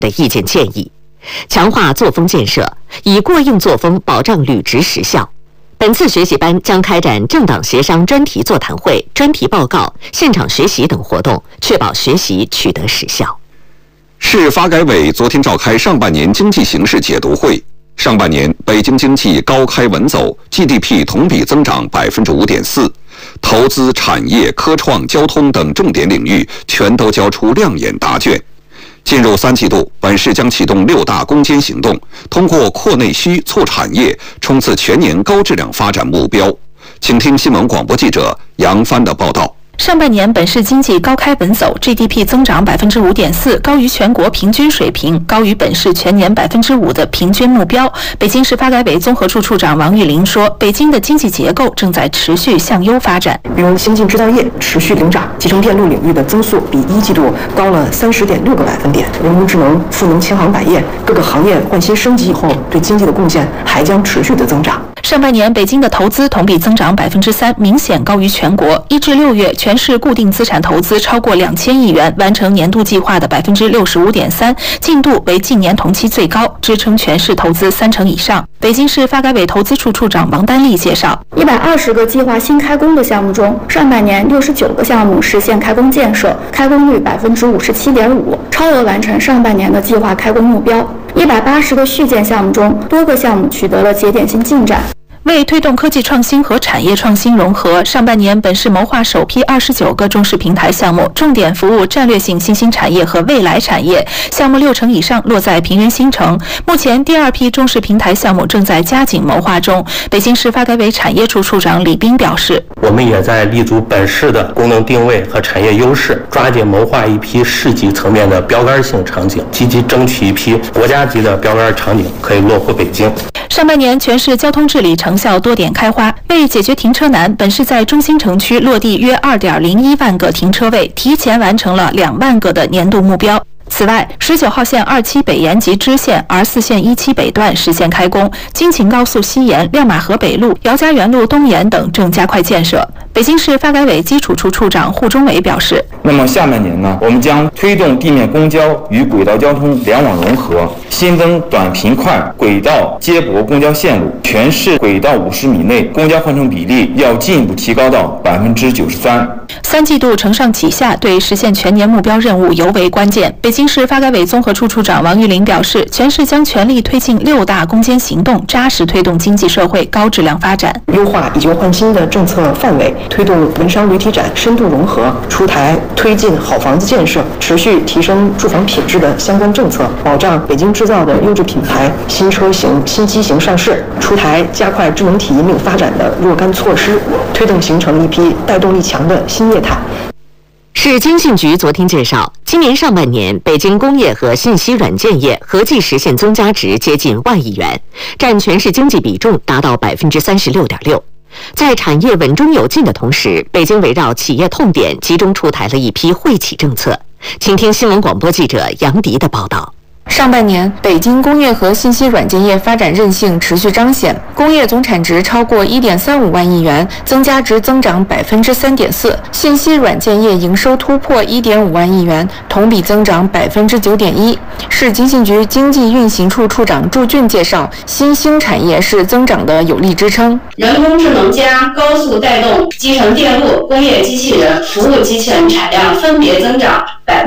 的意见建议，强化作风建设，以过硬作风保障履职实效。本次学习班将开展政党协商专题座谈会、专题报告、现场学习等活动，确保学习取得实效。 市发改委昨天召开上半年经济形势解读会。上半年，北京经济高开稳走 ，GDP 同比增长5.4%，投资、产业、科创、交通等重点领域全都交出亮眼答卷。进入3季度，本市将启动6大攻坚行动，通过扩内需、促产业，冲刺全年高质量发展目标。请听新闻广播记者杨帆的报道。 上半年，本市经济高开稳走 ，GDP 增长5.4%，高于全国平均水平，高于本市全年5%的平均目标。北京市发改委综合处处长王玉林说，北京的经济结构正在持续向优发展， 比如先进制造业持续领涨，集成电路领域的增速比1季度高了30.6个百分点，人工智能、赋能轻航百业各个行业换新升级以后，对经济的贡献还将持续的增长。 上半年，北京的投资同比增长3%，明显高于全国。1至6月，全市固定资产投资超过2000亿元，完成年度计划的65.3%，进度为近年同期最高，支撑全市投资30%以上。北京市发改委投资处处长王丹丽介绍 ，120个计划新开工的项目中，上半年69个项目实现开工建设，开工率57.5%，超额完成上半年的计划开工目标。180个续建项目中，多个项目取得了节点性进展。 为推动科技创新和产业创新融合，上半年本市谋划首批29个中试平台项目，重点服务战略性新兴产业和未来产业，项目60%以上落在平原新城。目前第2批中试平台项目正在加紧谋划中。北京市发改委产业处处长李斌表示， 我们也在立足本市的功能定位和产业优势，抓紧谋划一批市级层面的标杆性场景，积极争取一批国家级的标杆场景可以落户北京。 上半年全市交通治理成效多点开花，为解决停车难，本市在中心城区落地约2.01万个停车位，提前完成了2万个的年度目标。此外，19号线2期北延及支线、24线1期北段实现开工，京秦高速西延、亮马河北路、姚家园路东延等正加快建设。北京市发改委基础处处长胡忠伟表示， 那么下半年呢，我们将推动地面公交与轨道交通联网融合，新增短平快轨道接驳公交线路，全市轨道50米内公交换乘比例要进一步提高到93%。 3季度承上启下，对实现全年目标任务尤为关键。北京市发改委综合处处长王玉林表示，全市将全力推进6大攻坚行动，扎实推动经济社会高质量发展， 优化以旧换新的政策范围，推动文商旅体展深度融合，出台推进好房子建设、持续提升住房品质的相关政策，保障北京制造的优质品牌新车型、新机型上市，出台加快智能体引领发展的若干措施，推动形成一批带动力强的新业态。 市经信局昨天介绍，今年上半年，北京工业和信息软件业合计实现增加值接近万亿元，占全市经济比重达到36.6%。在产业稳中有进的同时，北京围绕企业痛点集中出台了一批惠企政策。请听新闻广播记者杨迪的报道。 上半年，北京工业和信息软件业发展韧性持续彰显，工业总产值超过1.35万亿元，增加值增长3.4%；信息软件业营收突破1.5万亿元，同比增长9.1%。市经信局经济运行处处长祝俊介绍，新兴产业是增长的有力支撑。 人工智能加高速带动集成电路、工业机器人、服务机器人产量分别增长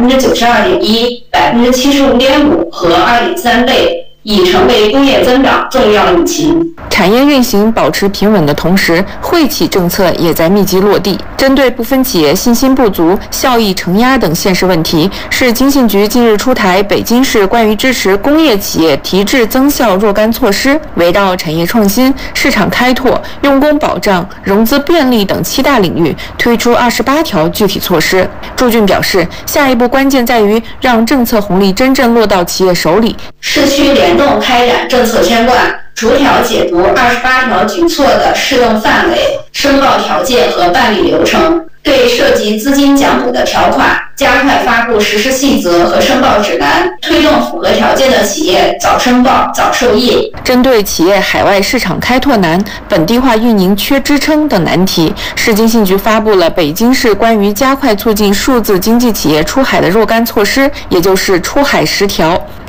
92.1%、75.5%和2.3倍，已成为工业增长重要引擎。 产业运行保持平稳的同时，惠企政策也在密集落地。针对部分企业信心不足、效益承压等现实问题，市经信局近日出台北京市关于支持工业企业提质增效若干措施，围绕产业创新、市场开拓、用工保障、融资便利等7大领域推出28条具体措施。祝俊表示，下一步关键在于让政策红利真正落到企业手里， 市区联动开展政策宣贯，逐条解读28条举措的适用范围、申报条件和办理流程，对涉及资金奖补的条款加快发布实施细则和申报指南，推动符合条件的企业早申报、早受益。 针对企业海外市场开拓难、本地化运营缺支撑等难题，市经信局发布了北京市关于加快促进数字经济企业出海的若干措施，也就是出海10条。